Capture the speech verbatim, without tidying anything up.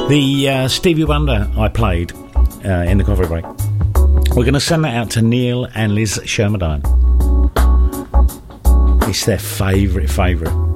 The uh, Stevie Wonder I played uh, in the coffee break. We're going to send that out to Neil and Liz Shermadine. It's their favourite, favourite.